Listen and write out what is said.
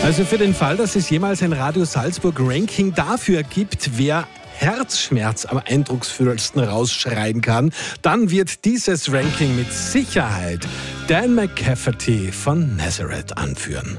Also für den Fall, dass es jemals ein Radio Salzburg Ranking dafür gibt, wer Herzschmerz am eindrucksvollsten rausschreien kann, dann wird dieses Ranking mit Sicherheit Dan McCafferty von Nazareth anführen.